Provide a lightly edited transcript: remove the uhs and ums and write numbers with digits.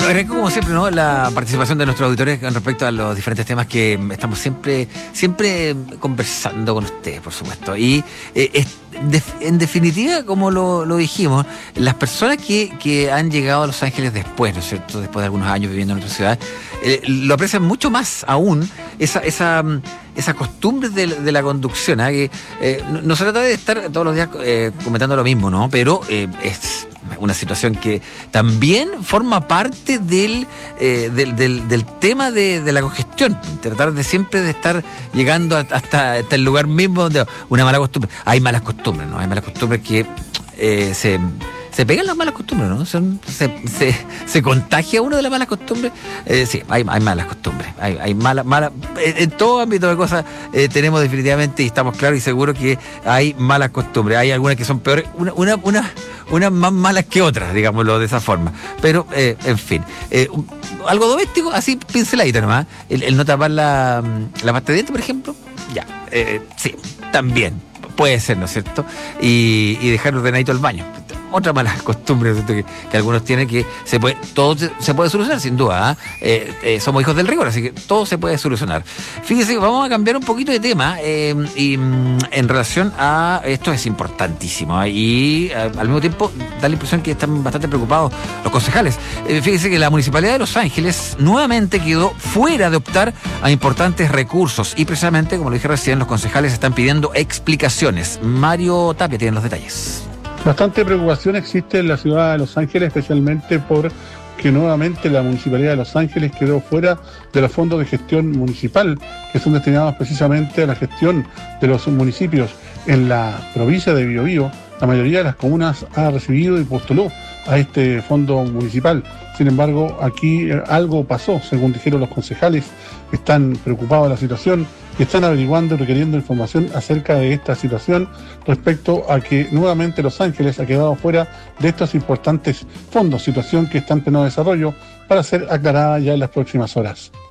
agradezco como siempre, ¿no?, la participación de nuestros auditores con respecto a los diferentes temas que estamos siempre conversando con ustedes, por supuesto. Y en definitiva, como lo dijimos, las personas que han llegado a Los Ángeles después, ¿no es cierto?, después de algunos años viviendo en otra ciudad, lo aprecian mucho más aún esa costumbre de la conducción, que no se trata de estar todos los días comentando lo mismo, ¿no? Pero es una situación que también forma parte del tema de la congestión. Tratar de siempre de estar llegando hasta el lugar mismo donde una mala costumbre. Hay malas costumbres, ¿no? Hay malas costumbres que se pegan las malas costumbres, ¿no? Se contagia uno de las malas costumbres. Sí, hay malas costumbres. Hay malas. En todo ámbito de cosas tenemos definitivamente, y estamos claros y seguros que hay malas costumbres. Hay algunas que son peores, unas más malas que otras, digámoslo de esa forma. Pero, en fin. Algo doméstico, así pinceladito nomás. El no tapar la pasta de dientes, por ejemplo. Ya. Sí, también. Puede ser, ¿no es cierto? Y dejar ordenadito el baño. Otra mala costumbre que algunos tienen, que todo se puede solucionar, sin duda. Somos hijos del rigor, así que todo se puede solucionar. Fíjese, vamos a cambiar un poquito de tema y en relación a esto es importantísimo, y al mismo tiempo da la impresión que están bastante preocupados los concejales. Fíjese que la Municipalidad de Los Ángeles nuevamente quedó fuera de optar a importantes recursos, y precisamente, como lo dije recién, los concejales están pidiendo explicaciones. Mario Tapia tiene los detalles. Bastante preocupación existe en la ciudad de Los Ángeles, especialmente porque nuevamente la Municipalidad de Los Ángeles quedó fuera de los fondos de gestión municipal, que son destinados precisamente a la gestión de los municipios. En la provincia de Biobío, la mayoría de las comunas ha recibido y postuló a este fondo municipal. Sin embargo, aquí algo pasó, según dijeron los concejales. Están preocupados de la situación y están averiguando y requiriendo información acerca de esta situación respecto a que nuevamente Los Ángeles ha quedado fuera de estos importantes fondos, situación que está en pleno desarrollo para ser aclarada ya en las próximas horas.